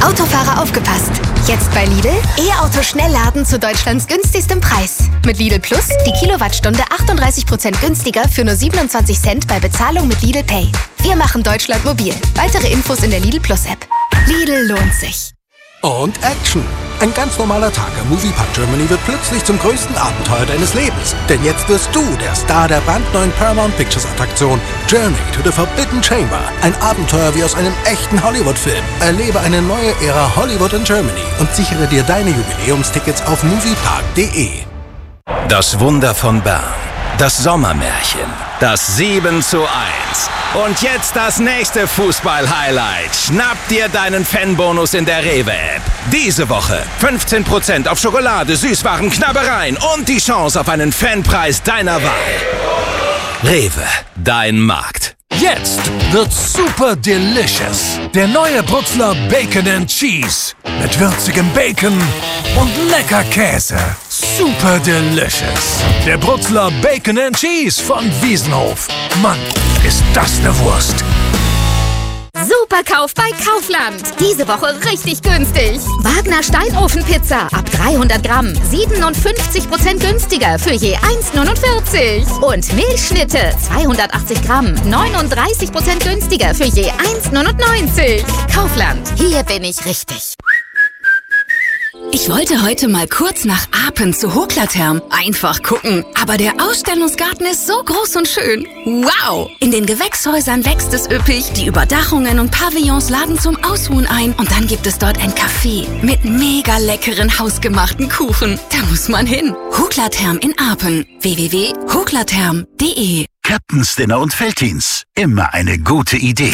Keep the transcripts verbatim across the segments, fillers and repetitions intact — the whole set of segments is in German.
Autofahrer aufgepasst! Jetzt bei Lidl E-Auto Schnellladen zu Deutschlands günstigstem Preis. Mit Lidl Plus die Kilowattstunde achtunddreißig Prozent günstiger für nur siebenundzwanzig Cent bei Bezahlung mit Lidl Pay. Wir machen Deutschland mobil. Weitere Infos in der Lidl Plus App. Lidl lohnt sich. Und Action! Ein ganz normaler Tag im Moviepark Germany wird plötzlich zum größten Abenteuer deines Lebens. Denn jetzt wirst du der Star der brandneuen Paramount Pictures Attraktion Journey to the Forbidden Chamber. Ein Abenteuer wie aus einem echten Hollywood-Film. Erlebe eine neue Ära Hollywood in Germany und sichere dir deine Jubiläumstickets auf moviepark punkt de. Das Wunder von Bern. Das Sommermärchen. Das sieben zu eins. Und jetzt das nächste Fußball-Highlight. Schnapp dir deinen Fanbonus in der Rewe-App. Diese Woche fünfzehn Prozent auf Schokolade, Süßwaren, Knabbereien und die Chance auf einen Fanpreis deiner Wahl. Rewe, dein Markt. Jetzt wird's super delicious. Der neue Bruxler Bacon and Cheese. Mit würzigem Bacon und lecker Käse. Super delicious. Der Bruxler Bacon and Cheese von Wiesenhof. Mann, ist das eine Wurst. Superkauf bei Kaufland. Diese Woche richtig günstig. Wagner Steinofenpizza ab dreihundert Gramm. siebenundfünfzig Prozent günstiger für je eins neunundvierzig. Und Milchschnitte zweihundertachtzig Gramm. neununddreißig Prozent günstiger für je eins neunundneunzig. Kaufland. Hier bin ich richtig. Ich wollte heute mal kurz nach Apen zu Hoklatherm. Einfach gucken. Aber der Ausstellungsgarten ist so groß und schön. Wow! In den Gewächshäusern wächst es üppig. Die Überdachungen und Pavillons laden zum Ausruhen ein. Und dann gibt es dort ein Café mit mega leckeren hausgemachten Kuchen. Da muss man hin. Hoklatherm in Apen. w w w punkt hoklatherm punkt de. Captain's Dinner und Veltins. Immer eine gute Idee.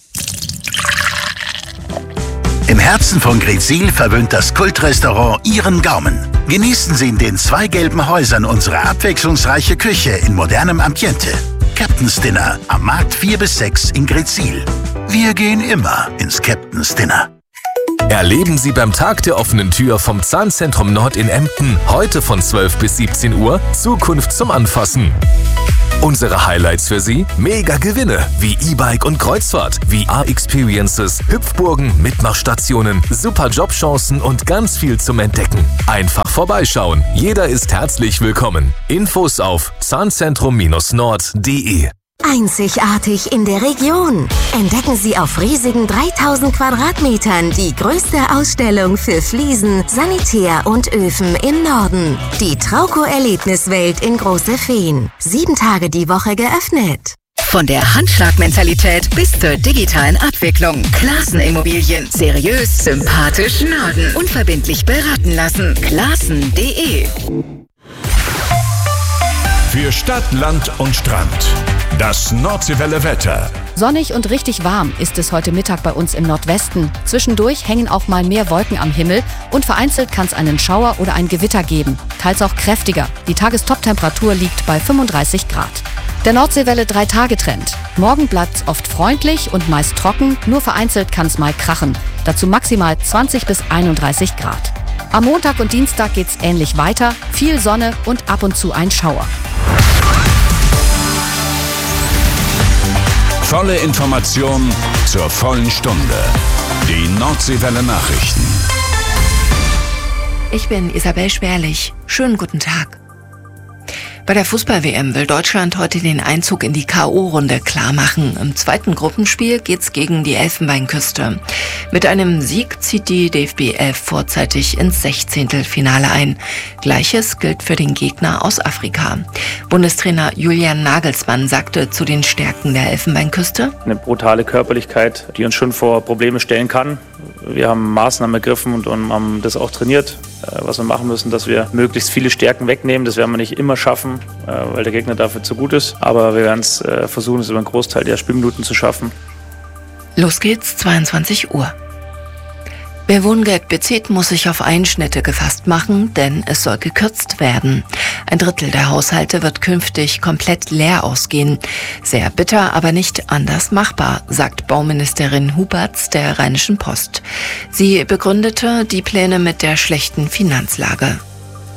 Im Herzen von Greetsiel verwöhnt das Kultrestaurant Ihren Gaumen. Genießen Sie in den zwei gelben Häusern unsere abwechslungsreiche Küche in modernem Ambiente. Captain's Dinner am Markt vier bis sechs in Greetsiel. Wir gehen immer ins Captain's Dinner. Erleben Sie beim Tag der offenen Tür vom Zahnzentrum Nord in Emden heute von zwölf bis siebzehn Uhr Zukunft zum Anfassen. Unsere Highlights für Sie? Mega Gewinne wie E-Bike und Kreuzfahrt, V R-Experiences, Hüpfburgen, Mitmachstationen, super Jobchancen und ganz viel zum Entdecken. Einfach vorbeischauen. Jeder ist herzlich willkommen. Infos auf zahnzentrum nord punkt de. Einzigartig in der Region. Entdecken Sie auf riesigen dreitausend Quadratmetern die größte Ausstellung für Fliesen, Sanitär und Öfen im Norden. Die Trauco-Erlebniswelt in Große Feen. Sieben Tage die Woche geöffnet. Von der Handschlagmentalität bis zur digitalen Abwicklung. Classen Immobilien. Seriös, sympathisch, Norden. Unverbindlich beraten lassen. classen punkt de. Für Stadt, Land und Strand. Das Nordseewelle Wetter. Sonnig und richtig warm ist es heute Mittag bei uns im Nordwesten. Zwischendurch hängen auch mal mehr Wolken am Himmel und vereinzelt kann es einen Schauer oder ein Gewitter geben. Teils auch kräftiger. Die Tagestoptemperatur liegt bei fünfunddreißig Grad. Der Nordseewelle drei Tage Trend. Morgen bleibt es oft freundlich und meist trocken, nur vereinzelt kann es mal krachen. Dazu maximal zwanzig bis einunddreißig Grad. Am Montag und Dienstag geht's ähnlich weiter. Viel Sonne und ab und zu ein Schauer. Volle Information zur vollen Stunde. Die Nordseewelle Nachrichten. Ich bin Isabel Schwerlich. Schönen guten Tag. Bei der Fußball-W M will Deutschland heute den Einzug in die K O-Runde klarmachen. Im zweiten Gruppenspiel geht's gegen die Elfenbeinküste. Mit einem Sieg zieht die D F B elf vorzeitig ins Sechzehntelfinale ein. Gleiches gilt für den Gegner aus Afrika. Bundestrainer Julian Nagelsmann sagte zu den Stärken der Elfenbeinküste: Eine brutale Körperlichkeit, die uns schon vor Probleme stellen kann. Wir haben Maßnahmen ergriffen und, und haben das auch trainiert, was wir machen müssen, dass wir möglichst viele Stärken wegnehmen. Das werden wir nicht immer schaffen, weil der Gegner dafür zu gut ist. Aber wir werden es versuchen, es über einen Großteil der Spielminuten zu schaffen. Los geht's, zweiundzwanzig Uhr. Wer Wohngeld bezieht, muss sich auf Einschnitte gefasst machen, denn es soll gekürzt werden. Ein Drittel der Haushalte wird künftig komplett leer ausgehen. Sehr bitter, aber nicht anders machbar, sagt Bauministerin Huberts der Rheinischen Post. Sie begründete die Pläne mit der schlechten Finanzlage.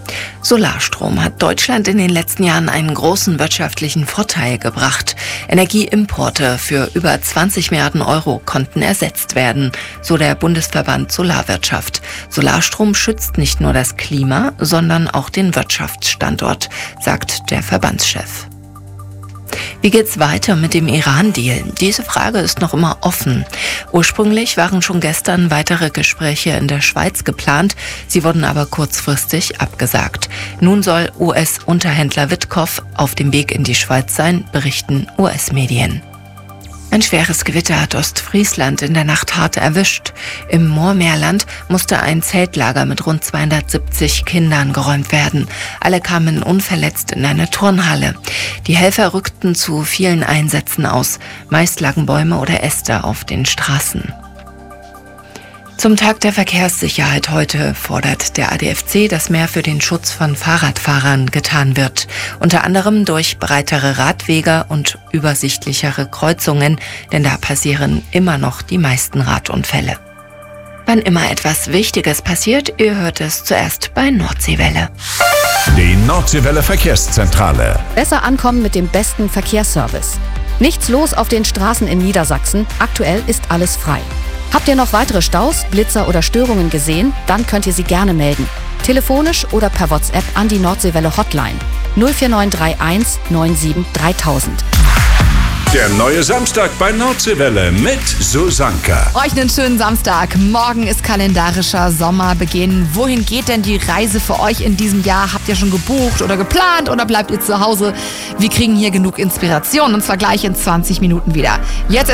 Solarstrom hat Deutschland in den letzten Jahren einen großen wirtschaftlichen Vorteil gebracht. Energieimporte für über zwanzig Milliarden Euro konnten ersetzt werden, so der Bundesverband Solarwirtschaft. Solarstrom schützt nicht nur das Klima, sondern auch den Wirtschaftsstandort, sagt der Verbandschef. Wie geht's weiter mit dem Iran-Deal? Diese Frage ist noch immer offen. Ursprünglich waren schon gestern weitere Gespräche in der Schweiz geplant, sie wurden aber kurzfristig abgesagt. Nun soll U S-Unterhändler Witkoff auf dem Weg in die Schweiz sein, berichten U S-Medien. Ein schweres Gewitter hat Ostfriesland in der Nacht hart erwischt. Im Moormeerland musste ein Zeltlager mit rund zweihundertsiebzig Kindern geräumt werden. Alle kamen unverletzt in eine Turnhalle. Die Helfer rückten zu vielen Einsätzen aus. Meist lagen Bäume oder Äste auf den Straßen. Zum Tag der Verkehrssicherheit heute fordert der A D F C, dass mehr für den Schutz von Fahrradfahrern getan wird. Unter anderem durch breitere Radwege und übersichtlichere Kreuzungen, denn da passieren immer noch die meisten Radunfälle. Wann immer etwas Wichtiges passiert, ihr hört es zuerst bei Nordseewelle. Die Nordseewelle Verkehrszentrale. Besser ankommen mit dem besten Verkehrsservice. Nichts los auf den Straßen in Niedersachsen. Aktuell ist alles frei. Habt ihr noch weitere Staus, Blitzer oder Störungen gesehen? Dann könnt ihr sie gerne melden. Telefonisch oder per WhatsApp an die Nordseewelle Hotline null vier neun drei eins neun sieben dreitausend. Der neue Samstag bei Nordseewelle mit Susanka. Euch einen schönen Samstag. Morgen ist kalendarischer Sommerbeginn. Wohin geht denn die Reise für euch in diesem Jahr? Habt ihr schon gebucht oder geplant oder bleibt ihr zu Hause? Wir kriegen hier genug Inspiration und zwar gleich in zwanzig Minuten wieder. Jetzt